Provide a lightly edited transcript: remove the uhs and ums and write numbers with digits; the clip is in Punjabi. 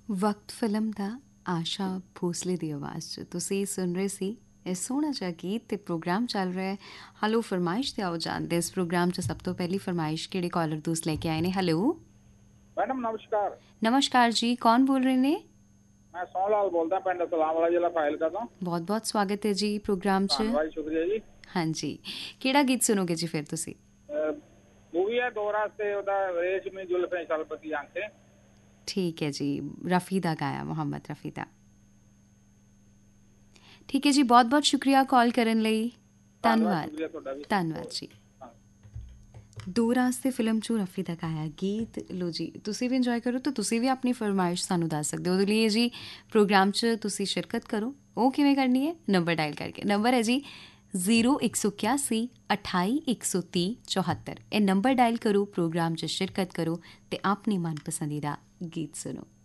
ਵਕਤ ਫਿਲਮ ਦਾ ਆਸ਼ਾ ਭੋਸਲੇ ਦੀ ਆਵਾਜ਼ 'ਚ ਤੁਸੀਂ ਸੁਣ ਰਹੇ ਸੀ ਇਹ ਸੋਹਣਾ ਜਿਹਾ ਗੀਤ ਤੇ ਪ੍ਰੋਗਰਾਮ ਚੱਲ ਰਿਹਾ ਹੈ ਹਲੋ ਫਰਮਾਇਸ਼ ਤੇ ਆਓ ਜਾਣਦੇ ਇਸ ਪ੍ਰੋਗਰਾਮ 'ਚ ਸਭ ਤੋਂ ਪਹਿਲੀ ਫਰਮਾਇਸ਼ ਕਿਹੜੇ ਕਾਲਰ ਦੋਸਤ ਲੈ ਕੇ ਆਏ ਨੇ। ਹੈਲੋ ਮੈਡਮ ਨਮਸਕਾਰ। ਨਮਸਕਾਰ ਜੀ, ਕੌਣ ਬੋਲ ਰਹੇ ਨੇ? ਮੈਂ ਸੋਹਣ ਲਾਲ ਬੋਲਦਾ, ਪਿੰਡ ਸਲਾਮ ਵਾਲਾ, ਜ਼ਿਲ੍ਹਾ ਫਾਜ਼ਿਲਕਾ ਤੋਂ। ਬਹੁਤ ਬਹੁਤ ਸਵਾਗਤ ਹੈ ਜੀ ਪ੍ਰੋਗਰਾਮ 'ਚ। ਧੰਨਵਾਦ, ਸ਼ੁਕਰੀਆ ਜੀ। ਹਾਂਜੀ, ਕਿਹੜਾ ਗੀਤ ਸੁਣੋਗੇ ਜੀ ਫਿਰ ਤੁਸੀਂ? ਮੂਵੀ ਹੈ ਦੋ ਰਾਸਤੇ, ਉਹਦਾ ਰੇਸ਼ਮੀ ਜ਼ੁਲਫੇ ਸ਼ਲਪਤੀ ਆਂਖੇ। ਠੀਕ ਹੈ ਜੀ, ਰਫੀ ਦਾ ਗਾਇਆ, ਮੁਹੰਮਦ ਰਫੀ ਦਾ। ਠੀਕ ਹੈ ਜੀ, ਬਹੁਤ ਬਹੁਤ ਸ਼ੁਕਰੀਆ ਕਾਲ ਕਰਨ ਲਈ। ਧੰਨਵਾਦ, ਧੰਨਵਾਦ ਜੀ। ਦੋ ਰਾਸਤੇ ਫਿਲਮ 'ਚੋਂ ਰਫੀ ਦਾ ਗਾਇਆ ਗੀਤ। ਲੋ ਜੀ, ਤੁਸੀਂ ਵੀ ਇੰਜੋਏ ਕਰੋ ਤਾਂ ਤੁਸੀਂ ਵੀ ਆਪਣੀ ਫਰਮਾਇਸ਼ ਸਾਨੂੰ ਦੱਸ ਸਕਦੇ ਹੋ। ਉਹਦੇ ਲਈ ਜੀ ਪ੍ਰੋਗਰਾਮ 'ਚ ਤੁਸੀਂ ਸ਼ਿਰਕਤ ਕਰੋ। ਉਹ ਕਿਵੇਂ ਕਰਨੀ ਹੈ? ਨੰਬਰ ਡਾਇਲ ਕਰਕੇ। ਨੰਬਰ ਹੈ ਜੀ 0181 28 130 74। ਇਹ ਨੰਬਰ ਡਾਇਲ ਕਰੋ, ਪ੍ਰੋਗਰਾਮ 'ਚ ਸ਼ਿਰਕਤ ਕਰੋ ਅਤੇ ਆਪਣੀ ਮਨਪਸੰਦੀਦਾ ਗੀਤ ਸੁਣੋ।